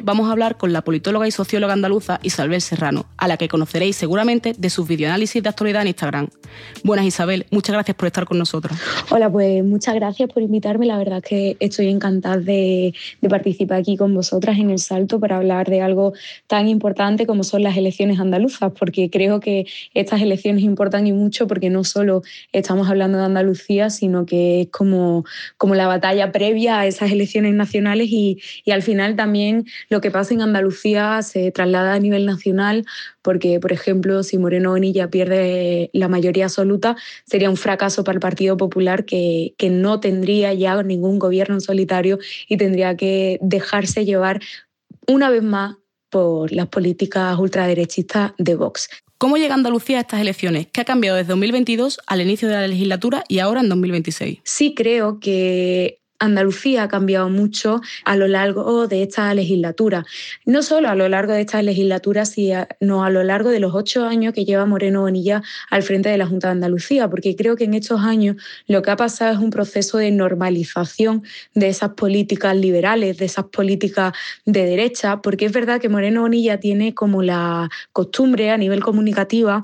vamos a hablar con la politóloga y socióloga andaluza Isabel Serrano, a la que conoceréis seguramente de sus videoanálisis de actualidad en Instagram. Buenas, Isabel, muchas gracias por estar con nosotros. Hola, pues muchas gracias por invitarme. La verdad es que estoy encantada de participar aquí con vosotras en El Salto para hablar de algo tan importante como son las elecciones andaluzas, porque creo que estas elecciones importan y mucho, porque no solo estamos hablando de Andalucía, sino que es como la batalla previa a esas elecciones nacionales y al final también lo que pasa en Andalucía se traslada a nivel nacional, porque, por ejemplo, si Moreno Bonilla pierde la mayoría absoluta, sería un fracaso para el Partido Popular que no tendría ya ningún gobierno en solitario y tendría que dejarse llevar una vez más por las políticas ultraderechistas de Vox. ¿Cómo llega Andalucía a estas elecciones? ¿Qué ha cambiado desde 2022 al inicio de la legislatura y ahora en 2026? Sí, creo que Andalucía ha cambiado mucho a lo largo de esta legislatura. No solo a lo largo de esta legislatura, sino a lo largo de los 8 años que lleva Moreno Bonilla al frente de la Junta de Andalucía, porque creo que en estos años lo que ha pasado es un proceso de normalización de esas políticas liberales, de esas políticas de derecha, porque es verdad que Moreno Bonilla tiene como la costumbre a nivel comunicativa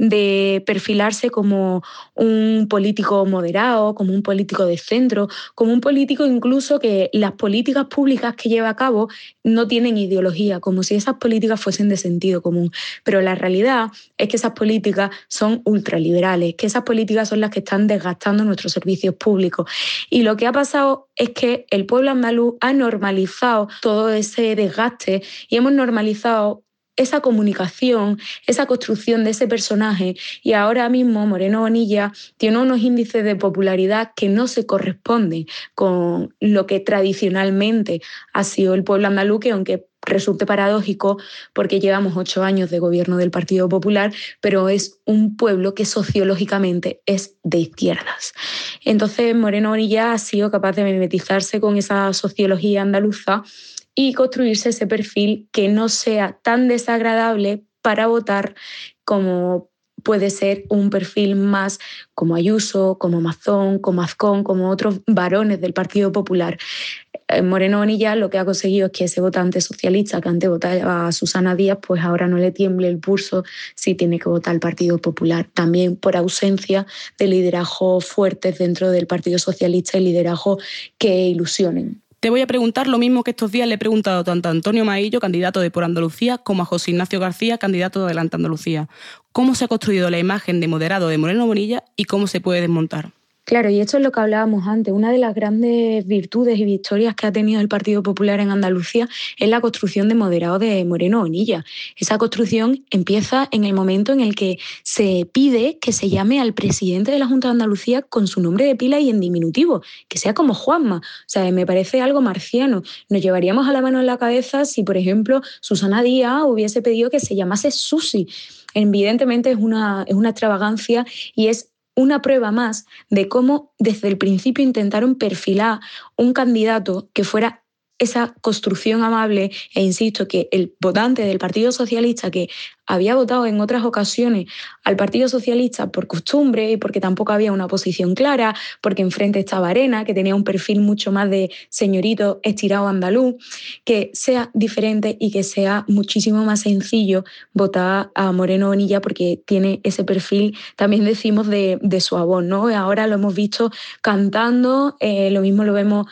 de perfilarse como un político moderado, como un político de centro, como un político incluso que las políticas públicas que lleva a cabo no tienen ideología, como si esas políticas fuesen de sentido común. Pero la realidad es que esas políticas son ultraliberales, que esas políticas son las que están desgastando nuestros servicios públicos. Y lo que ha pasado es que el pueblo andaluz ha normalizado todo ese desgaste y hemos normalizado esa comunicación, esa construcción de ese personaje, y ahora mismo Moreno Bonilla tiene unos índices de popularidad que no se corresponden con lo que tradicionalmente ha sido el pueblo andaluz, que aunque resulte paradójico porque llevamos 8 años de gobierno del Partido Popular, pero es un pueblo que sociológicamente es de izquierdas. Entonces Moreno Bonilla ha sido capaz de mimetizarse con esa sociología andaluza y construirse ese perfil que no sea tan desagradable para votar como puede ser un perfil más como Ayuso, como Mazón, como Azcón, como otros varones del Partido Popular. Moreno Bonilla lo que ha conseguido es que ese votante socialista que antes votaba a Susana Díaz, pues ahora no le tiemble el pulso si tiene que votar al Partido Popular, también por ausencia de liderazgo fuertes dentro del Partido Socialista y liderazgo que ilusionen. Te voy a preguntar lo mismo que estos días le he preguntado tanto a Antonio Maillo, candidato de Por Andalucía, como a José Ignacio García, candidato de Adelante Andalucía. ¿Cómo se ha construido la imagen de moderado de Moreno Bonilla y cómo se puede desmontar? Claro, y esto es lo que hablábamos antes. Una de las grandes virtudes y victorias que ha tenido el Partido Popular en Andalucía es la construcción de moderado de Moreno Bonilla. Esa construcción empieza en el momento en el que se pide que se llame al presidente de la Junta de Andalucía con su nombre de pila y en diminutivo, que sea como Juanma. O sea, me parece algo marciano. Nos llevaríamos a la mano en la cabeza si, por ejemplo, Susana Díaz hubiese pedido que se llamase Susi. Evidentemente es una extravagancia y es una prueba más de cómo desde el principio intentaron perfilar un candidato que fuera esa construcción amable, e insisto que el votante del Partido Socialista, que había votado en otras ocasiones al Partido Socialista por costumbre y porque tampoco había una posición clara, porque enfrente estaba Arena, que tenía un perfil mucho más de señorito estirado andaluz, que sea diferente y que sea muchísimo más sencillo votar a Moreno Bonilla porque tiene ese perfil, también decimos, de suavón, ¿no? Ahora lo hemos visto cantando, lo mismo lo vemos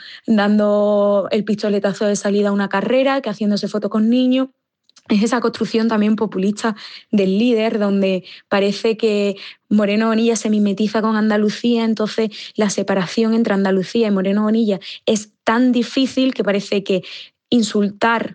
dando el pistoletazo de salida a una carrera, que haciéndose fotos con niños. Es esa construcción también populista del líder, donde parece que Moreno Bonilla se mimetiza con Andalucía, entonces la separación entre Andalucía y Moreno Bonilla es tan difícil que parece que insultar,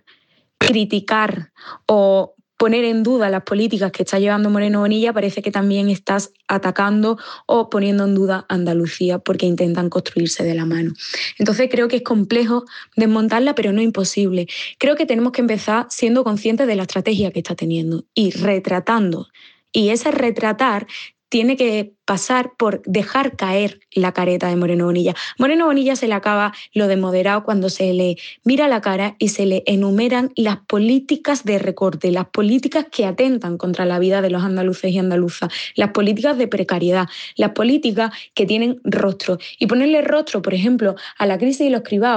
criticar o poner en duda las políticas que está llevando Moreno Bonilla, parece que también estás atacando o poniendo en duda Andalucía porque intentan construirse de la mano. Entonces creo que es complejo desmontarla, pero no imposible. Creo que tenemos que empezar siendo conscientes de la estrategia que está teniendo y retratando. Y ese retratar tiene que pasar por dejar caer la careta de Moreno Bonilla. Moreno Bonilla se le acaba lo de moderado cuando se le mira la cara y se le enumeran las políticas de recorte, las políticas que atentan contra la vida de los andaluces y andaluzas, las políticas de precariedad, las políticas que tienen rostro. Y ponerle rostro, por ejemplo, a la crisis de los cribados,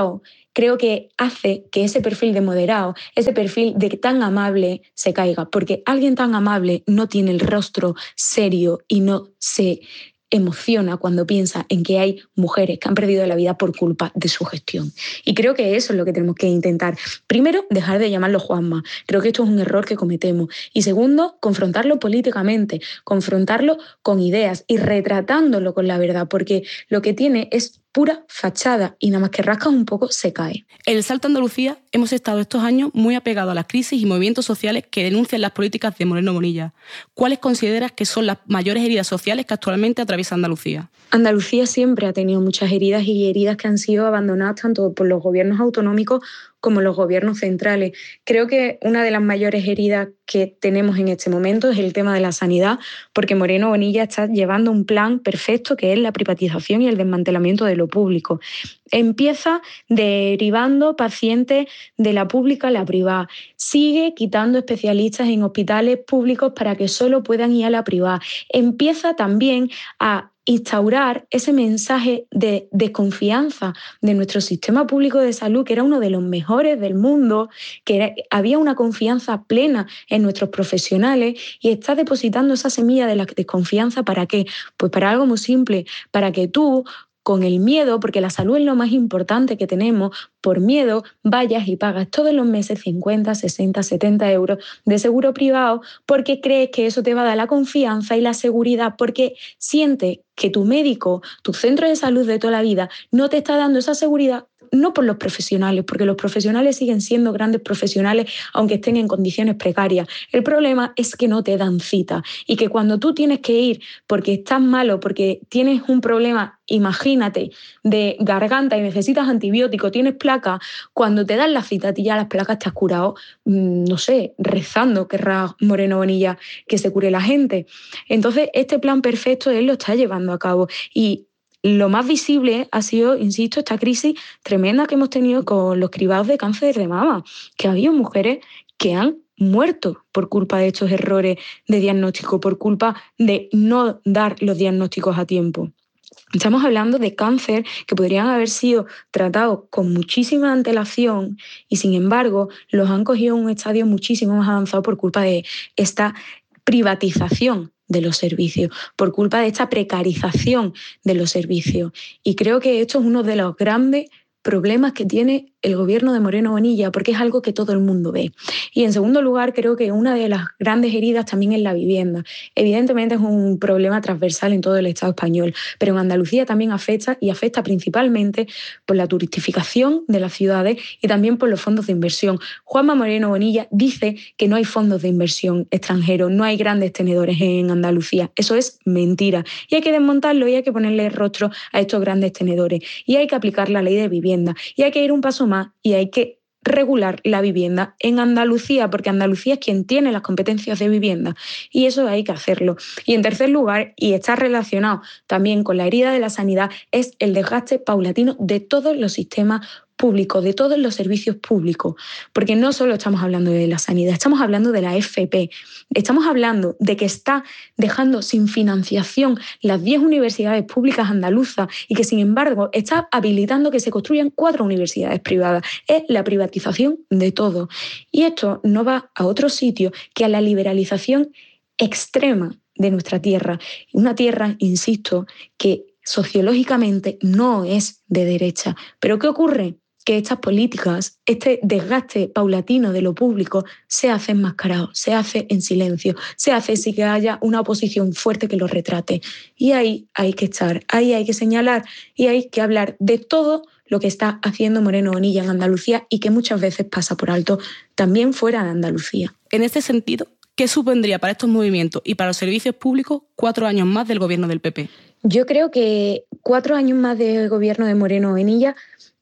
creo que hace que ese perfil de moderado, ese perfil de tan amable se caiga, porque alguien tan amable no tiene el rostro serio y no se emociona cuando piensa en que hay mujeres que han perdido la vida por culpa de su gestión. Y creo que eso es lo que tenemos que intentar. Primero, dejar de llamarlo Juanma. Creo que esto es un error que cometemos. Y segundo, confrontarlo políticamente, confrontarlo con ideas y retratándolo con la verdad, porque lo que tiene es pura fachada y nada más que rascas un poco se cae. En el Salto Andalucía hemos estado estos años muy apegados a las crisis y movimientos sociales que denuncian las políticas de Moreno Bonilla. ¿Cuáles consideras que son las mayores heridas sociales que actualmente atraviesa Andalucía? Andalucía siempre ha tenido muchas heridas y heridas que han sido abandonadas tanto por los gobiernos autonómicos como los gobiernos centrales. Creo que una de las mayores heridas que tenemos en este momento es el tema de la sanidad, porque Moreno Bonilla está llevando un plan perfecto que es la privatización y el desmantelamiento de lo público. Empieza derivando pacientes de la pública a la privada. Sigue quitando especialistas en hospitales públicos para que solo puedan ir a la privada. Empieza también a instaurar ese mensaje de desconfianza de nuestro sistema público de salud, que era uno de los mejores del mundo, había una confianza plena en nuestros profesionales, y está depositando esa semilla de la desconfianza. ¿Para qué? Pues para algo muy simple, para que tú, con el miedo, porque la salud es lo más importante que tenemos, por miedo vayas y pagas todos los meses 50, 60, 70 euros de seguro privado, porque crees que eso te va a dar la confianza y la seguridad, porque sientes que tu médico, tu centro de salud de toda la vida, no te está dando esa seguridad, no por los profesionales, porque los profesionales siguen siendo grandes profesionales aunque estén en condiciones precarias. El problema es que no te dan cita y que cuando tú tienes que ir porque estás malo, porque tienes un problema, imagínate, de garganta y necesitas antibiótico, tienes placa, cuando te dan la cita a ti ya las placas te has curado, no sé, rezando, querrá Moreno Bonilla que se cure la gente. Entonces, este plan perfecto él lo está llevando a cabo y lo más visible ha sido, insisto, esta crisis tremenda que hemos tenido con los cribados de cáncer de mama, que ha habido mujeres que han muerto por culpa de estos errores de diagnóstico, por culpa de no dar los diagnósticos a tiempo. Estamos hablando de cáncer que podrían haber sido tratados con muchísima antelación y, sin embargo, los han cogido en un estadio muchísimo más avanzado por culpa de esta privatización de los servicios, por culpa de esta precarización de los servicios. Y creo que esto es uno de los grandes problemas que tiene el gobierno de Moreno Bonilla, porque es algo que todo el mundo ve. Y en segundo lugar, creo que una de las grandes heridas también es la vivienda. Evidentemente es un problema transversal en todo el Estado español, pero en Andalucía también afecta, y afecta principalmente por la turistificación de las ciudades y también por los fondos de inversión. Juanma Moreno Bonilla dice que no hay fondos de inversión extranjeros, no hay grandes tenedores en Andalucía. Eso es mentira. Y hay que desmontarlo y hay que ponerle rostro a estos grandes tenedores. Y hay que aplicar la ley de vivienda. Y hay que ir un paso más y hay que regular la vivienda en Andalucía, porque Andalucía es quien tiene las competencias de vivienda y eso hay que hacerlo. Y en tercer lugar, y está relacionado también con la herida de la sanidad, es el desgaste paulatino de todos los sistemas públicos, de todos los servicios públicos, porque no solo estamos hablando de la sanidad, estamos hablando de la FP, estamos hablando de que está dejando sin financiación las 10 universidades públicas andaluzas y que, sin embargo, está habilitando que se construyan 4 universidades privadas. Es la privatización de todo. Y esto no va a otro sitio que a la liberalización extrema de nuestra tierra. Una tierra, insisto, que sociológicamente no es de derecha. ¿Pero qué ocurre? Que estas políticas, este desgaste paulatino de lo público, se hace enmascarado, se hace en silencio, se hace sin que haya una oposición fuerte que lo retrate. Y ahí hay que estar, ahí hay que señalar y hay que hablar de todo lo que está haciendo Moreno Bonilla en Andalucía y que muchas veces pasa por alto también fuera de Andalucía. En este sentido, ¿qué supondría para estos movimientos y para los servicios públicos 4 años más del gobierno del PP? Yo creo que 4 años más del gobierno de Moreno Bonilla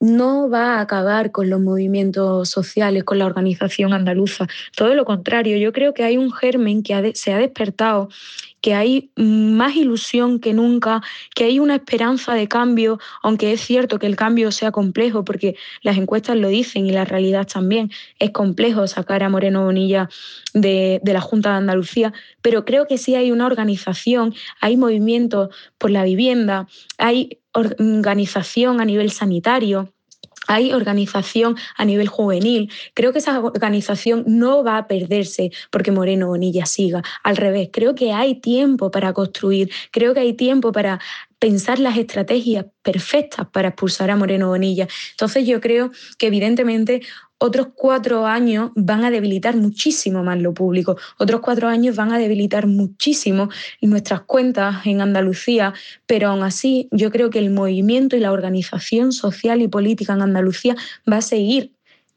no va a acabar con los movimientos sociales, con la organización andaluza. Todo lo contrario, yo creo que hay un germen que se ha despertado, que hay más ilusión que nunca, que hay una esperanza de cambio, aunque es cierto que el cambio sea complejo, porque las encuestas lo dicen y la realidad también. Es complejo sacar a Moreno Bonilla de la Junta de Andalucía, pero creo que sí hay una organización, hay movimientos por la vivienda, hay organización a nivel sanitario, hay organización a nivel juvenil. Creo que esa organización no va a perderse porque Moreno Bonilla siga. Al revés, creo que hay tiempo para construir, creo que hay tiempo para pensar las estrategias perfectas para expulsar a Moreno Bonilla. Entonces yo creo que evidentemente otros 4 años van a debilitar muchísimo más lo público, otros 4 años van a debilitar muchísimo nuestras cuentas en Andalucía, pero aún así yo creo que el movimiento y la organización social y política en Andalucía va a seguir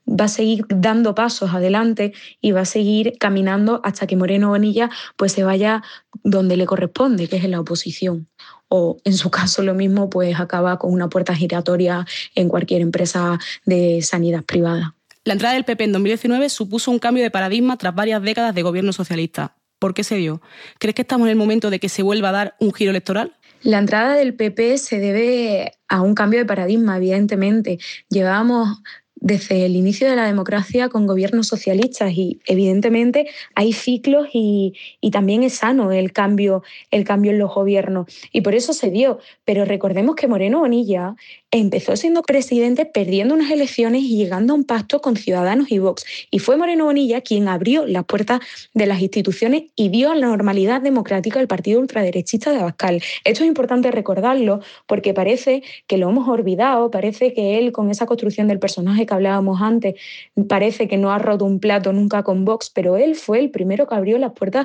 dando pasos adelante y va a seguir caminando hasta que Moreno Bonilla pues se vaya donde le corresponde, que es en la oposición. O en su caso lo mismo, pues acaba con una puerta giratoria en cualquier empresa de sanidad privada. La entrada del PP en 2019 supuso un cambio de paradigma tras varias décadas de gobierno socialista. ¿Por qué se dio? ¿Crees que estamos en el momento de que se vuelva a dar un giro electoral? La entrada del PP se debe a un cambio de paradigma, evidentemente. Llevábamos desde el inicio de la democracia con gobiernos socialistas y evidentemente hay ciclos y también es sano el cambio en los gobiernos y por eso se dio. Pero recordemos que Moreno Bonilla empezó siendo presidente perdiendo unas elecciones y llegando a un pacto con Ciudadanos y Vox. Y fue Moreno Bonilla quien abrió las puertas de las instituciones y dio la normalidad democrática del partido ultraderechista de Abascal. Esto es importante recordarlo porque parece que lo hemos olvidado, parece que él con esa construcción del personaje que hablábamos antes, parece que no ha roto un plato nunca con Vox, pero él fue el primero que abrió las puertas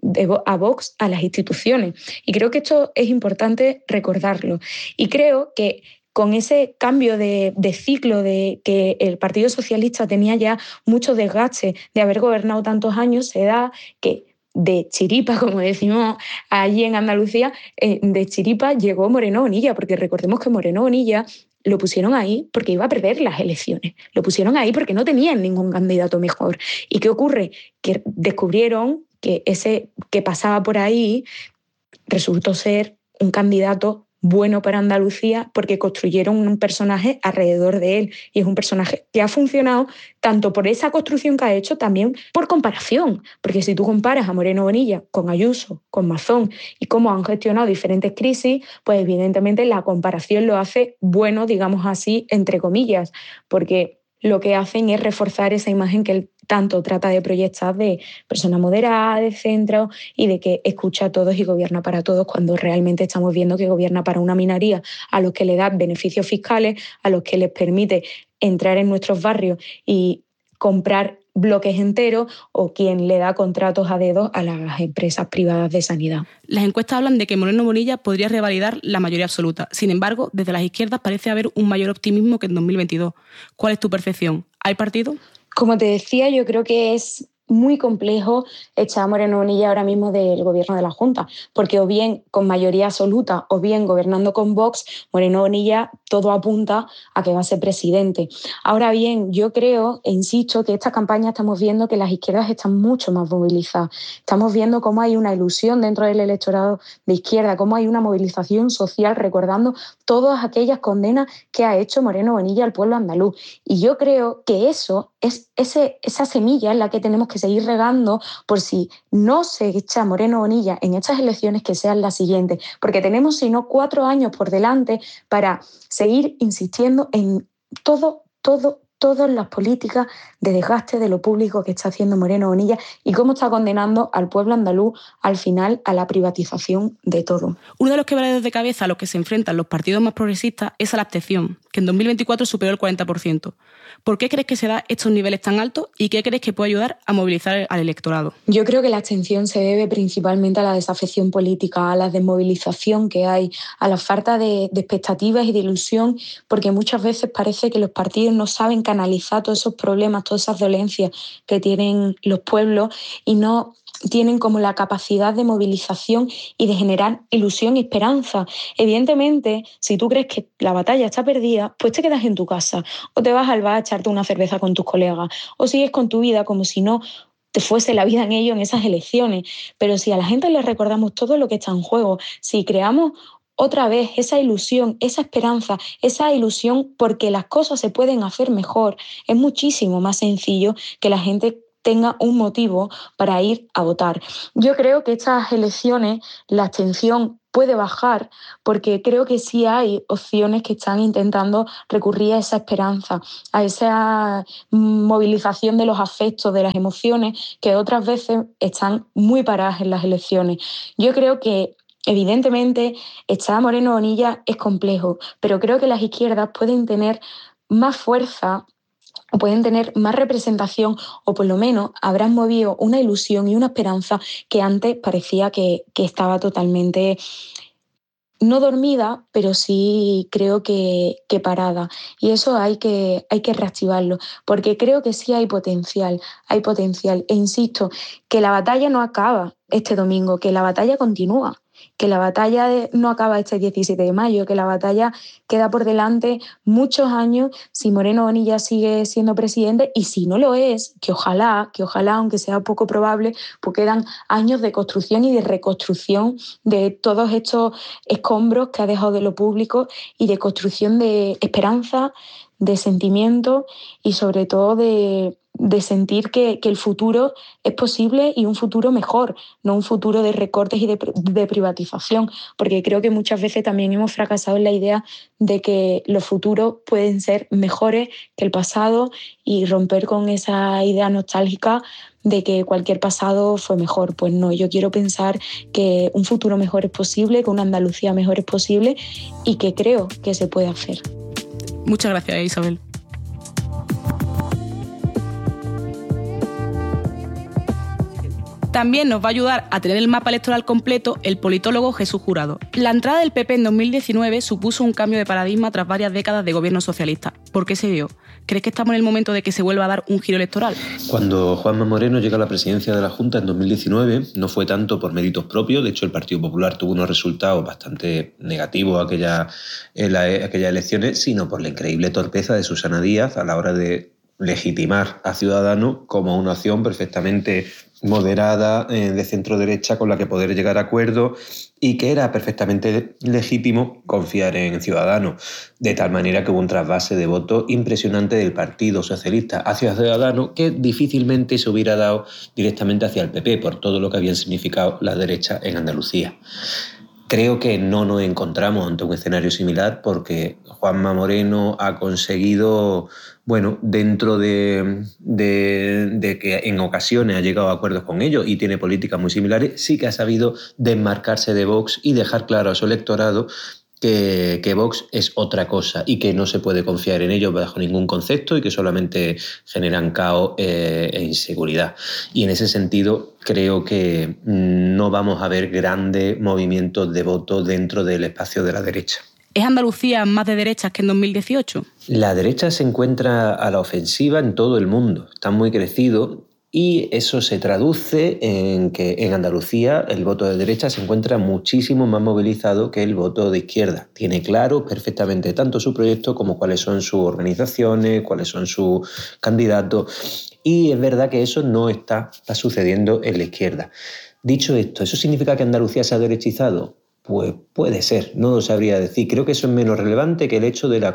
a Vox a las instituciones. Y creo que esto es importante recordarlo. Y creo que con ese cambio de ciclo de que el Partido Socialista tenía ya mucho desgaste de haber gobernado tantos años, se da que de chiripa, como decimos allí en Andalucía, de chiripa llegó Moreno Bonilla, porque recordemos que Moreno Bonilla lo pusieron ahí porque iba a perder las elecciones, lo pusieron ahí porque no tenían ningún candidato mejor. ¿Y qué ocurre? Que descubrieron que ese que pasaba por ahí resultó ser un candidato bueno para Andalucía porque construyeron un personaje alrededor de él y es un personaje que ha funcionado tanto por esa construcción que ha hecho, también por comparación, porque si tú comparas a Moreno Bonilla con Ayuso, con Mazón y cómo han gestionado diferentes crisis, pues evidentemente la comparación lo hace bueno, digamos así, entre comillas, porque lo que hacen es reforzar esa imagen que él tanto trata de proyectar de persona moderada, de centro y de que escucha a todos y gobierna para todos, cuando realmente estamos viendo que gobierna para una minoría a los que le da beneficios fiscales, a los que les permite entrar en nuestros barrios y comprar bloques enteros o quien le da contratos a dedo a las empresas privadas de sanidad. Las encuestas hablan de que Moreno Bonilla podría revalidar la mayoría absoluta. Sin embargo, desde las izquierdas parece haber un mayor optimismo que en 2022. ¿Cuál es tu percepción? ¿Hay partido? Como te decía, yo creo que es muy complejo echar a Moreno Bonilla ahora mismo del gobierno de la Junta, porque o bien con mayoría absoluta o bien gobernando con Vox, Moreno Bonilla todo apunta a que va a ser presidente. Ahora bien, yo creo e insisto que esta campaña estamos viendo que las izquierdas están mucho más movilizadas. Estamos viendo cómo hay una ilusión dentro del electorado de izquierda, cómo hay una movilización social recordando todas aquellas condenas que ha hecho Moreno Bonilla al pueblo andaluz. Y yo creo que eso es esa semilla en la que tenemos que seguir regando por si no se echa Moreno Bonilla en estas elecciones, que sean las siguientes, porque tenemos, si no, 4 años por delante para seguir insistiendo en todas las políticas de desgaste de lo público que está haciendo Moreno Bonilla y cómo está condenando al pueblo andaluz al final a la privatización de todo. Uno de los quebraderos de cabeza a los que se enfrentan los partidos más progresistas es a la abstención, que en 2024 superó el 40%. ¿Por qué crees que se da estos niveles tan altos y qué crees que puede ayudar a movilizar al electorado? Yo creo que la abstención se debe principalmente a la desafección política, a la desmovilización que hay, a la falta de expectativas y de ilusión, porque muchas veces parece que los partidos no saben canalizar todos esos problemas, todas esas dolencias que tienen los pueblos y no tienen como la capacidad de movilización y de generar ilusión y esperanza. Evidentemente, si tú crees que la batalla está perdida, pues te quedas en tu casa o te vas al bar a echarte una cerveza con tus colegas o sigues con tu vida como si no te fuese la vida en ello en esas elecciones. Pero si a la gente le recordamos todo lo que está en juego, si creamos otra vez esa ilusión, esa esperanza, esa ilusión porque las cosas se pueden hacer mejor, es muchísimo más sencillo que la gente tenga un motivo para ir a votar. Yo creo que estas elecciones, la abstención puede bajar, porque creo que sí hay opciones que están intentando recurrir a esa esperanza, a esa movilización de los afectos, de las emociones, que otras veces están muy paradas en las elecciones. Yo creo que evidentemente echar a Moreno Bonilla es complejo, pero creo que las izquierdas pueden tener más fuerza o pueden tener más representación, o por lo menos habrán movido una ilusión y una esperanza que antes parecía que estaba totalmente no dormida, pero sí creo que parada. Y eso hay que reactivarlo, porque creo que sí hay potencial, hay potencial. E insisto, que la batalla no acaba este domingo, que la batalla continúa, que la batalla no acaba este 17 de mayo, que la batalla queda por delante muchos años si Moreno Bonilla sigue siendo presidente, y si no lo es, que ojalá, aunque sea poco probable, pues quedan años de construcción y de reconstrucción de todos estos escombros que ha dejado de lo público, y de construcción de esperanza, de sentimiento y sobre todo de sentir que el futuro es posible, y un futuro mejor, no un futuro de recortes y de privatización, porque creo que muchas veces también hemos fracasado en la idea de que los futuros pueden ser mejores que el pasado, y romper con esa idea nostálgica de que cualquier pasado fue mejor. Pues no, yo quiero pensar que un futuro mejor es posible, que una Andalucía mejor es posible, y que creo que se puede hacer. Muchas gracias, Isabel. También nos va a ayudar a tener el mapa electoral completo el politólogo Jesús Jurado. La entrada del PP en 2019 supuso un cambio de paradigma tras varias décadas de gobierno socialista. ¿Por qué se dio? ¿Crees que estamos en el momento de que se vuelva a dar un giro electoral? Cuando Juanma Moreno llega a la presidencia de la Junta en 2019, no fue tanto por méritos propios. De hecho, el Partido Popular tuvo unos resultados bastante negativos aquellas elecciones, sino por la increíble torpeza de Susana Díaz a la hora de legitimar a Ciudadanos como una opción perfectamente moderada, de centro-derecha, con la que poder llegar a acuerdos, y que era perfectamente legítimo confiar en Ciudadanos, de tal manera que hubo un trasvase de votos impresionante del Partido Socialista hacia Ciudadanos, que difícilmente se hubiera dado directamente hacia el PP, por todo lo que habían significado la derecha en Andalucía. Creo que no nos encontramos ante un escenario similar, porque Juanma Moreno ha conseguido, dentro de que en ocasiones ha llegado a acuerdos con ellos y tiene políticas muy similares, sí que ha sabido desmarcarse de Vox y dejar claro a su electorado que Vox es otra cosa y que no se puede confiar en ellos bajo ningún concepto, y que solamente generan caos e inseguridad. Y en ese sentido creo que no vamos a ver grandes movimientos de voto dentro del espacio de la derecha. ¿Es Andalucía más de derechas que en 2018? La derecha se encuentra a la ofensiva en todo el mundo. Está muy crecido. Y eso se traduce en que en Andalucía el voto de derecha se encuentra muchísimo más movilizado que el voto de izquierda. Tiene claro perfectamente tanto su proyecto como cuáles son sus organizaciones, cuáles son sus candidatos. Y es verdad que eso no está sucediendo en la izquierda. Dicho esto, ¿eso significa que Andalucía se ha derechizado? Pues puede ser, no lo sabría decir. Creo que eso es menos relevante que el hecho de la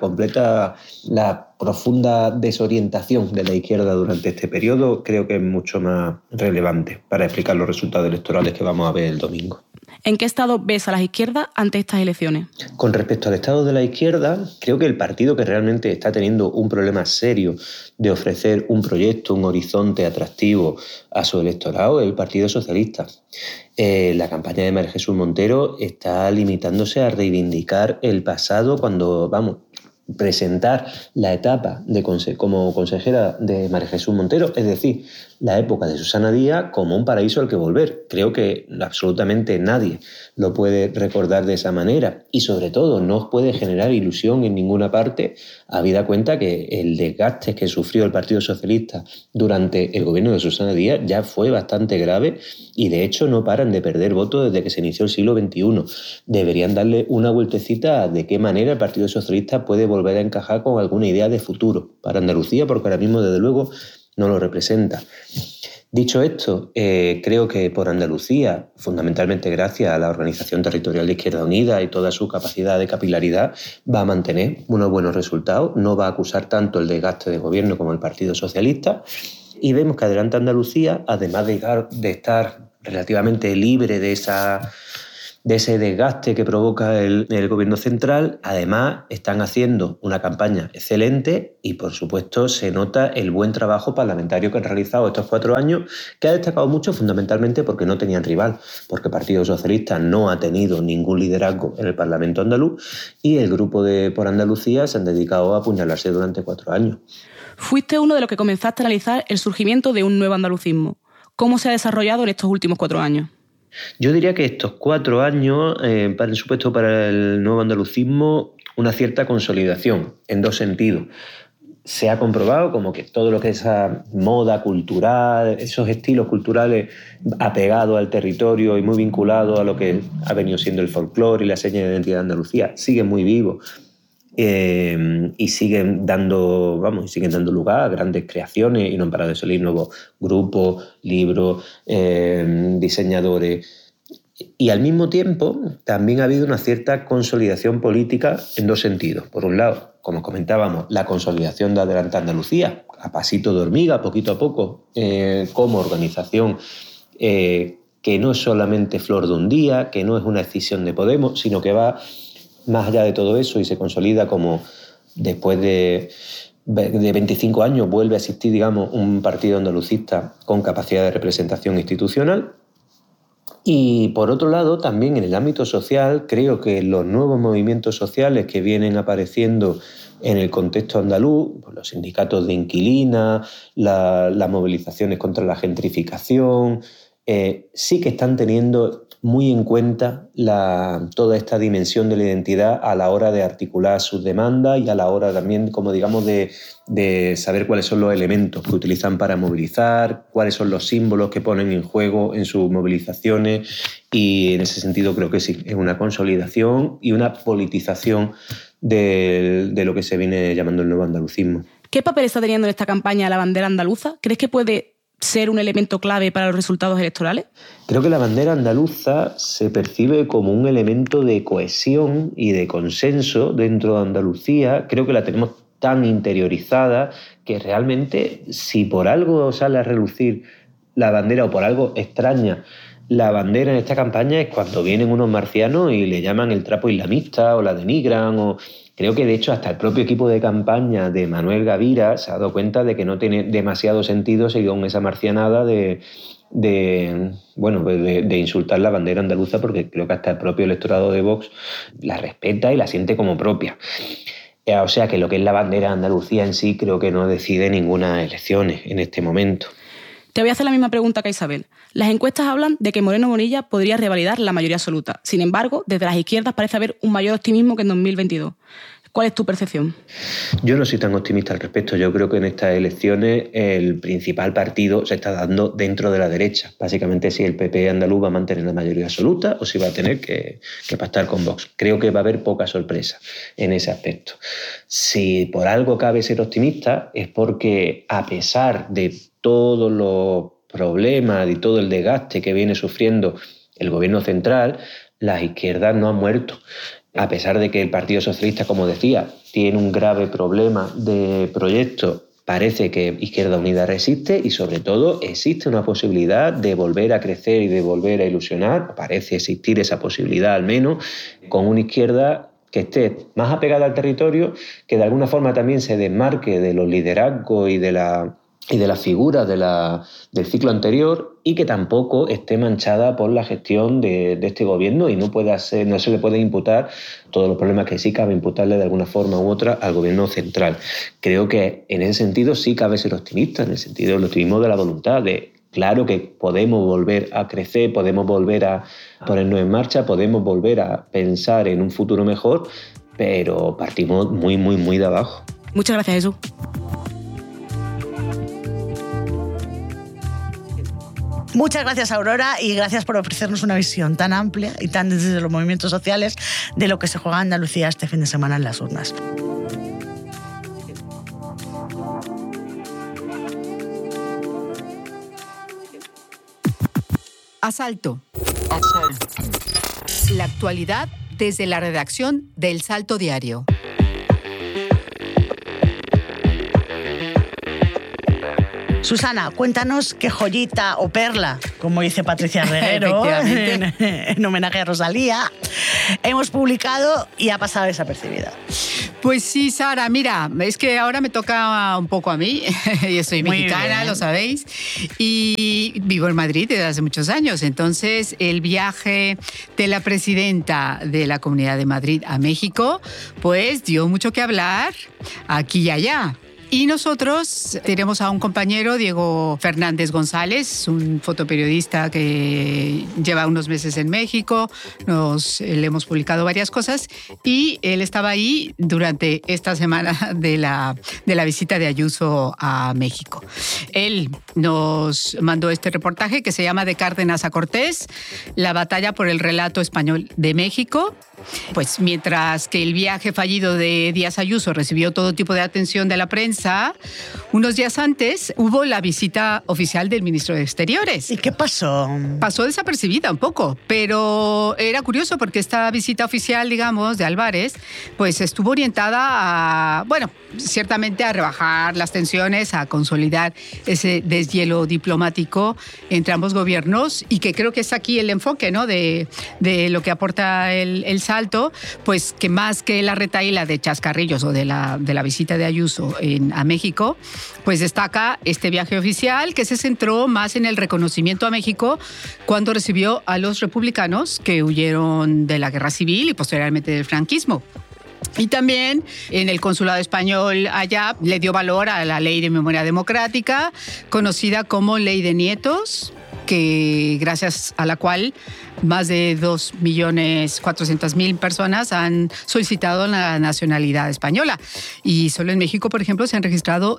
profunda desorientación de la izquierda durante este periodo. Creo que es mucho más relevante para explicar los resultados electorales que vamos a ver el domingo. ¿En qué estado ves a las izquierdas ante estas elecciones? Con respecto al estado de la izquierda, creo que el partido que realmente está teniendo un problema serio de ofrecer un proyecto, un horizonte atractivo a su electorado es el Partido Socialista. La campaña de María Jesús Montero está limitándose a reivindicar el pasado cuando, presentar la etapa como consejera de María Jesús Montero, es decir, la época de Susana Díaz, como un paraíso al que volver. Creo que absolutamente nadie lo puede recordar de esa manera, y sobre todo no puede generar ilusión en ninguna parte, habida cuenta que el desgaste que sufrió el Partido Socialista durante el gobierno de Susana Díaz ya fue bastante grave, y de hecho no paran de perder votos desde que se inició el siglo XXI. Deberían darle una vueltecita a de qué manera el Partido Socialista puede volver a encajar con alguna idea de futuro para Andalucía, porque ahora mismo desde luego no lo representa. Dicho esto, creo que por Andalucía, fundamentalmente gracias a la Organización Territorial de Izquierda Unida y toda su capacidad de capilaridad, va a mantener unos buenos resultados, no va a acusar tanto el desgaste de gobierno como el Partido Socialista, y vemos que Adelante Andalucía, además de estar relativamente libre de esa de ese desgaste que provoca el gobierno central. Además, están haciendo una campaña excelente y, por supuesto, se nota el buen trabajo parlamentario que han realizado estos 4 años, que ha destacado mucho fundamentalmente porque no tenían rival, porque el Partido Socialista no ha tenido ningún liderazgo en el Parlamento andaluz y el grupo de Por Andalucía se han dedicado a apuñalarse durante 4 años. Fuiste uno de los que comenzaste a analizar el surgimiento de un nuevo andalucismo. ¿Cómo se ha desarrollado en estos últimos 4 años? Yo diría que estos 4 años, por supuesto, para el nuevo andalucismo, una cierta consolidación, en 2 sentidos. Se ha comprobado como que todo lo que es esa moda cultural, esos estilos culturales apegados al territorio y muy vinculados a lo que ha venido siendo el folclore y la seña de identidad de Andalucía, siguen muy vivos. Y siguen dando lugar a grandes creaciones y no han parado de salir nuevos grupos, libros, diseñadores. Y al mismo tiempo también ha habido una cierta consolidación política en 2 sentidos. Por un lado, como comentábamos, la consolidación de Adelante Andalucía, a pasito de hormiga, poquito a poco, como organización que no es solamente flor de un día, que no es una decisión de Podemos, sino que va más allá de todo eso y se consolida como después de 25 años vuelve a existir, digamos, un partido andalucista con capacidad de representación institucional. Y por otro lado, también en el ámbito social, creo que los nuevos movimientos sociales que vienen apareciendo en el contexto andaluz, pues los sindicatos de inquilinas, las movilizaciones contra la gentrificación, sí que están teniendo muy en cuenta toda esta dimensión de la identidad a la hora de articular sus demandas y a la hora también, como digamos, de saber cuáles son los elementos que utilizan para movilizar, cuáles son los símbolos que ponen en juego en sus movilizaciones, y en ese sentido creo que sí, es una consolidación y una politización de lo que se viene llamando el nuevo andalucismo. ¿Qué papel está teniendo en esta campaña la bandera andaluza? ¿Crees que puede ser un elemento clave para los resultados electorales? Creo que la bandera andaluza se percibe como un elemento de cohesión y de consenso dentro de Andalucía. Creo que la tenemos tan interiorizada que realmente, si por algo sale a relucir la bandera o por algo extraña la bandera en esta campaña, es cuando vienen unos marcianos y le llaman el trapo islamista o la denigran. Creo que, de hecho, hasta el propio equipo de campaña de Manuel Gavira se ha dado cuenta de que no tiene demasiado sentido seguir con esa marcianada de insultar la bandera andaluza, porque creo que hasta el propio electorado de Vox la respeta y la siente como propia. O sea que lo que es la bandera de Andalucía en sí creo que no decide ninguna elección en este momento. Te voy a hacer la misma pregunta que a Isabel. Las encuestas hablan de que Moreno Bonilla podría revalidar la mayoría absoluta. Sin embargo, desde las izquierdas parece haber un mayor optimismo que en 2022. ¿Cuál es tu percepción? Yo no soy tan optimista al respecto. Yo creo que en estas elecciones el principal partido se está dando dentro de la derecha. Básicamente, si el PP andaluz va a mantener la mayoría absoluta o si va a tener que pactar con Vox. Creo que va a haber poca sorpresa en ese aspecto. Si por algo cabe ser optimista es porque, a pesar de todos los problemas y todo el desgaste que viene sufriendo el gobierno central, las izquierdas no han muerto. A pesar de que el Partido Socialista, como decía, tiene un grave problema de proyecto, parece que Izquierda Unida resiste y, sobre todo, existe una posibilidad de volver a crecer y de volver a ilusionar. Parece existir esa posibilidad, al menos, con una izquierda que esté más apegada al territorio, que de alguna forma también se desmarque de los liderazgos y de las figuras del ciclo anterior, y que tampoco esté manchada por la gestión de este gobierno y no se le puede imputar todos los problemas que sí cabe imputarle de alguna forma u otra al gobierno central. Creo que en ese sentido sí cabe ser optimista, en el sentido del optimismo de la voluntad, de claro que podemos volver a crecer, podemos volver a ponernos en marcha, podemos volver a pensar en un futuro mejor, pero partimos muy, muy, muy de abajo. Muchas gracias, Jesús. Muchas gracias, Aurora, y gracias por ofrecernos una visión tan amplia y tan desde los movimientos sociales de lo que se juega en Andalucía este fin de semana en las urnas. Asalto. La actualidad desde la redacción del Salto Diario. Susana, cuéntanos qué joyita o perla, como dice Patricia Reguero, en homenaje a Rosalía, hemos publicado y ha pasado desapercibida. Pues sí, Sara, mira, es que ahora me toca un poco a mí. Yo soy mexicana, lo sabéis, y vivo en Madrid desde hace muchos años. Entonces, el viaje de la presidenta de la Comunidad de Madrid a México, pues dio mucho que hablar aquí y allá. Y nosotros tenemos a un compañero, Diego Fernández González, un fotoperiodista que lleva unos meses en México. Le hemos publicado varias cosas y él estaba ahí durante esta semana de la visita de Ayuso a México. Él nos mandó este reportaje que se llama De Cárdenas a Cortés, la batalla por el relato español de México. Pues mientras que el viaje fallido de Díaz Ayuso recibió todo tipo de atención de la prensa, unos días antes hubo la visita oficial del ministro de Exteriores. ¿Y qué pasó? Pasó desapercibida un poco, pero era curioso porque esta visita oficial, digamos, de Álvarez, pues estuvo orientada a, bueno, ciertamente a rebajar las tensiones, a consolidar ese deshielo diplomático entre ambos gobiernos, y que creo que es aquí el enfoque, ¿no?, de lo que aporta el Salto, pues que más que la retahíla de chascarrillos o de la visita de Ayuso a México, pues destaca este viaje oficial que se centró más en el reconocimiento a México cuando recibió a los republicanos que huyeron de la guerra civil y posteriormente del franquismo. Y también en el consulado español allá le dio valor a la Ley de Memoria Democrática, conocida como Ley de Nietos, que gracias a la cual más de 2.400.000 personas han solicitado la nacionalidad española. Y solo en México, por ejemplo, se han registrado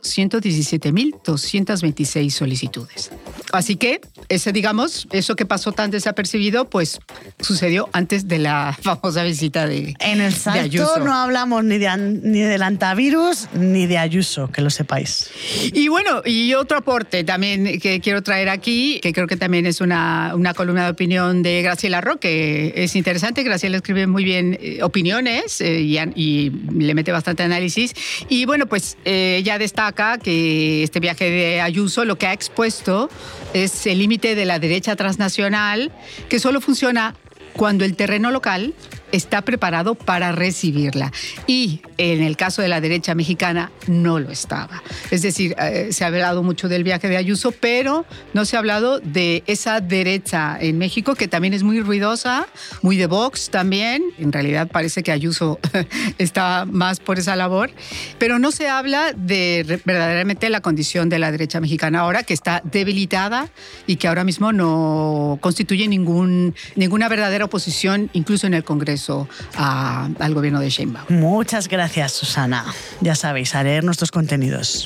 117.226 solicitudes. Así que digamos, eso que pasó tan desapercibido, pues sucedió antes de la famosa visita de Ayuso. En el Salto no hablamos ni del antivirus ni de Ayuso, que lo sepáis. Y bueno, y otro aporte también que quiero traer aquí, que creo que también es una columna de opinión de Graciela Roque. Es interesante, Graciela escribe muy bien opiniones y le mete bastante análisis. Y bueno, pues ella destaca que este viaje de Ayuso lo que ha expuesto es el límite de la derecha transnacional, que solo funciona cuando el terreno local está preparado para recibirla. Y en el caso de la derecha mexicana no lo estaba. Es decir, se ha hablado mucho del viaje de Ayuso, pero no se ha hablado de esa derecha en México, que también es muy ruidosa, muy de Vox también. En realidad parece que Ayuso está más por esa labor, pero no se habla de verdaderamente la condición de la derecha mexicana ahora, que está debilitada y que ahora mismo no constituye ninguna verdadera oposición, incluso en el Congreso, al gobierno de Sheinbaum. Muchas gracias, Susana. Ya sabéis, a leer nuestros contenidos.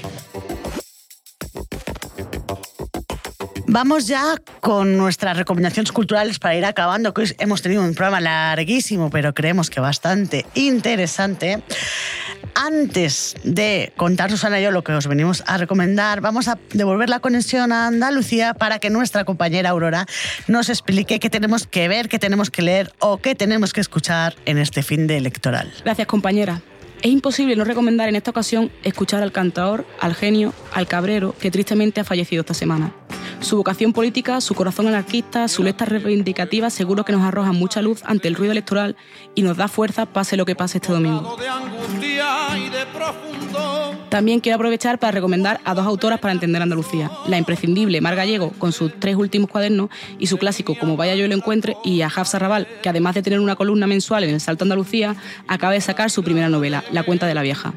Vamos ya con nuestras recomendaciones culturales para ir acabando, que hoy hemos tenido un programa larguísimo, pero creemos que bastante interesante. Antes de contar, Susana y yo, lo que os venimos a recomendar, vamos a devolver la conexión a Andalucía para que nuestra compañera Aurora nos explique qué tenemos que ver, qué tenemos que leer o qué tenemos que escuchar en este fin de electoral. Gracias, compañera. Es imposible no recomendar en esta ocasión escuchar al cantaor, al genio, al cabrero, que tristemente ha fallecido esta semana. Su vocación política, su corazón anarquista, su letra reivindicativa seguro que nos arrojan mucha luz ante el ruido electoral y nos da fuerza pase lo que pase este domingo. También quiero aprovechar para recomendar a dos autoras para entender Andalucía. La imprescindible Mar Gallego, con sus 3 últimos cuadernos y su clásico Como vaya yo lo encuentre, y a Hafsa Rabal, que además de tener una columna mensual en El Salto Andalucía, acaba de sacar su primera novela, La cuenta de la vieja.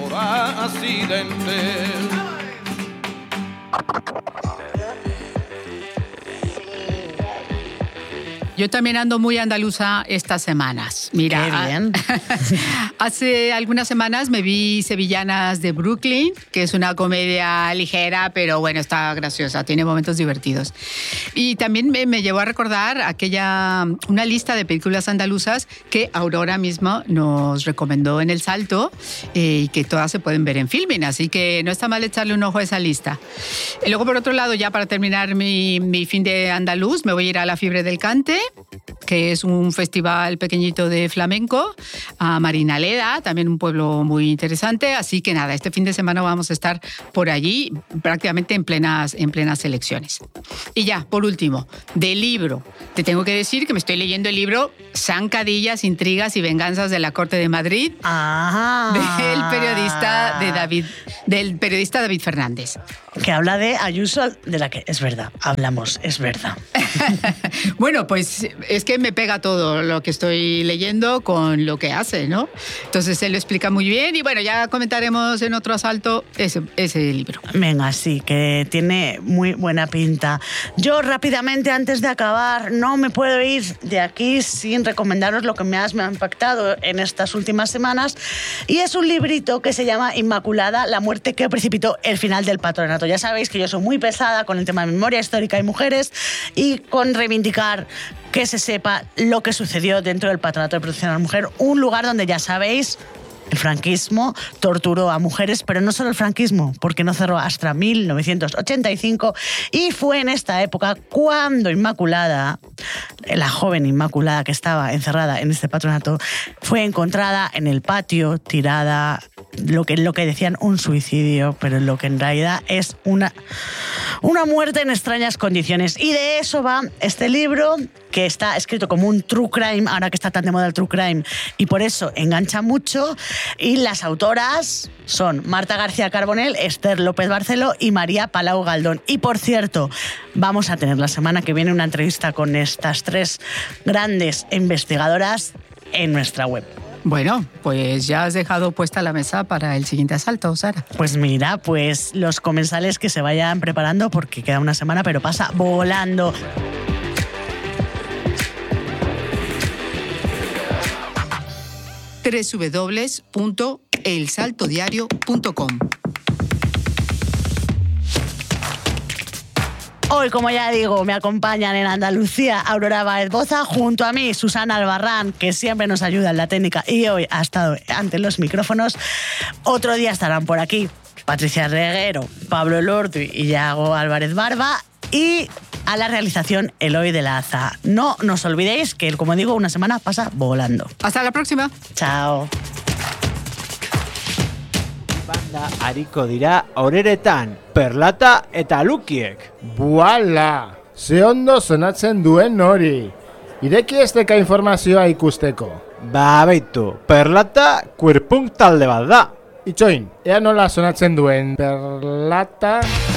Yo también ando muy andaluza estas semanas. Mira, qué bien. Hace algunas semanas me vi Sevillanas de Brooklyn, que es una comedia ligera, pero bueno, está graciosa, tiene momentos divertidos. Y también me llevó a recordar una lista de películas andaluzas que Aurora misma nos recomendó en El Salto y que todas se pueden ver en Filmin, así que no está mal echarle un ojo a esa lista. Y luego, por otro lado, ya para terminar mi fin de andaluz, me voy a ir a La Fiebre del Cante, que es un festival pequeñito de flamenco, a Marinaleda, también un pueblo muy interesante. Así que nada, este fin de semana vamos a estar por allí, prácticamente en plenas elecciones. Y ya, por último, del libro. Te tengo que decir que me estoy leyendo el libro Zancadillas, Intrigas y Venganzas de la Corte de Madrid, del periodista David Fernández. Que habla de Ayuso, de la que es verdad, hablamos, es verdad. Bueno, pues es que me pega todo lo que estoy leyendo con lo que hace, ¿no? Entonces él lo explica muy bien y bueno, ya comentaremos en otro asalto ese libro. Venga, sí, que tiene muy buena pinta. Yo rápidamente, antes de acabar, no me puedo ir de aquí sin recomendaros lo que me ha impactado en estas últimas semanas, y es un librito que se llama Inmaculada, la muerte que precipitó el final del patronato. Ya sabéis que yo soy muy pesada con el tema de memoria histórica y mujeres y con reivindicar que se sepa lo que sucedió dentro del Patronato de Protección a la Mujer, un lugar donde, ya sabéis, el franquismo torturó a mujeres, pero no solo el franquismo, porque no cerró hasta 1985, y fue en esta época cuando Inmaculada, la joven Inmaculada que estaba encerrada en este patronato, fue encontrada en el patio, tirada, lo que decían un suicidio, pero lo que en realidad es una muerte en extrañas condiciones. Y de eso va este libro, que está escrito como un true crime, ahora que está tan de moda el true crime, y por eso engancha mucho. Y las autoras son Marta García Carbonell, Esther López Barceló y María Palau Galdón. Y por cierto, vamos a tener la semana que viene una entrevista con estas tres grandes investigadoras en nuestra web. Bueno, pues ya has dejado puesta la mesa para el siguiente asalto, Sara. Pues mira, pues los comensales que se vayan preparando porque queda una semana, pero pasa volando. www.elsaltodiario.com. Hoy, como ya digo, me acompañan en Andalucía Aurora Báez Boza, junto a mí Susana Albarrán, que siempre nos ayuda en la técnica y hoy ha estado ante los micrófonos. Otro día estarán por aquí Patricia Reguero, Pablo Lordi y Iago Álvarez Barba, y a la realización Eloy de la Aza. No nos olvidéis que, como digo, una semana pasa volando. Hasta la próxima. Chao. Banda ariko dira horeretan, Perlata eta Lukiek. Buala! Ze ondo sonatzen duen hori. Ireki esteka informazioa ikusteko. Ba, beitu, Perlata queerpunk talde bat da. Itxoin, ea nola sonatzen duen Perlata...